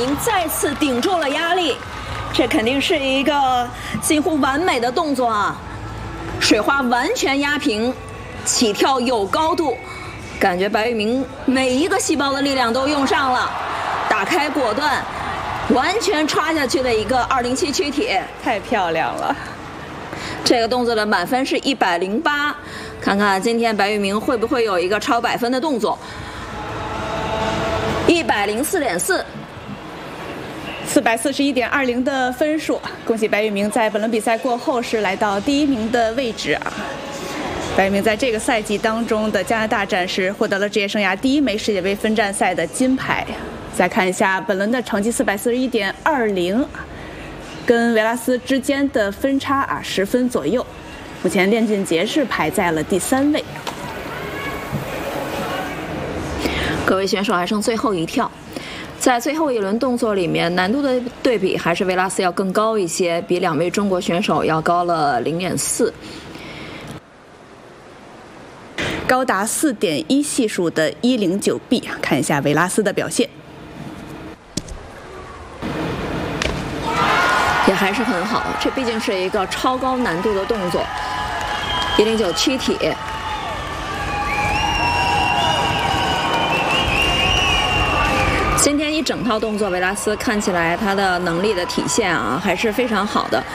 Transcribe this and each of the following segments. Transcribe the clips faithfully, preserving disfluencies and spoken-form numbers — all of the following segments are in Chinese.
明再次顶住了压力，这肯定是一个近乎完美的动作啊！水花完全压平，起跳有高度，感觉白玉明每一个细胞的力量都用上了，打开果断，完全插下去的一个二零七躯体， 太漂亮了！ 这个动作的满分是一百零八，看看今天白玉明会不会有一个超百分的动作。一百零四点四， 四百四十一点二零的分数，恭喜白玉明在本轮比赛过后是来到第一名的位置啊！白玉明在这个赛季当中的加拿大站是获得了职业生涯第一枚世界杯分站赛的金牌。再看一下本轮的成绩，四百四十一点二零，跟维拉斯之间的分差啊十分左右。目前练俊杰是排在了第三位。 各位选手还剩最后一跳，在最后一轮动作里面，难度的对比还是维拉斯要更高一些，比两位中国选手要高了零点四， 高达四点一系数的一零九 B。看一下维拉斯的表现， 也还是很好。这毕竟是一个超高难度的动作，一零九躯体。今天一整套动作，维拉斯看起来他的能力的体现啊，还是非常好的。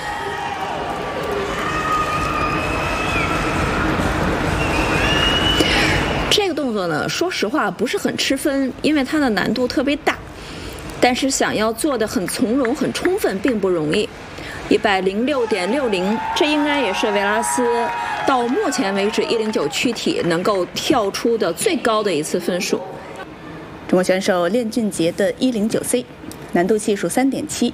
这个动作呢，说实话不是很吃分，因为它的难度特别大，但是想要做的很从容、很充分，并不容易。一百零六点六零，这应该也是维拉斯到目前为止一零九躯体能够跳出的最高的一次分数。 中国选手练俊杰的一零九 C， 难度系数三点七。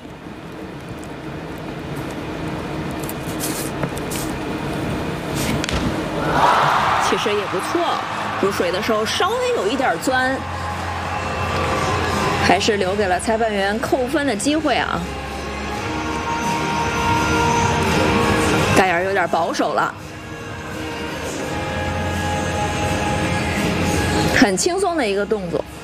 其实也不错，入水的时候稍微有一点钻，还是留给了裁判员扣分的机会啊。盖尔有点保守了，很轻松的一个动作。